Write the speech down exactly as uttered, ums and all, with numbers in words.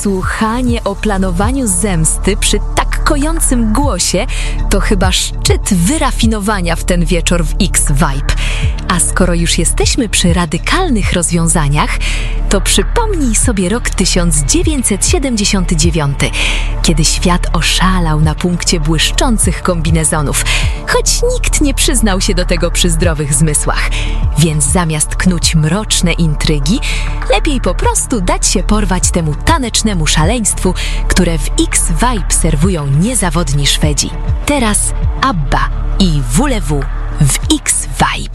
Słuchanie o planowaniu zemsty przy tak kojącym głosie to chyba szczyt wyrafinowania w ten wieczór w X-Vibe. A skoro już jesteśmy przy radykalnych rozwiązaniach, to przypomnij sobie rok tysiąc dziewięćset siedemdziesiąty dziewiąty, kiedy świat oszalał na punkcie błyszczących kombinezonów, choć nikt nie przyznał się do tego przy zdrowych zmysłach. Więc zamiast knuć mroczne intrygi, lepiej po prostu dać się porwać temu tanecznemu szaleństwu, które w X-Vibe serwują niezawodni Szwedzi. Teraz ABBA i W L W w X-Vibe.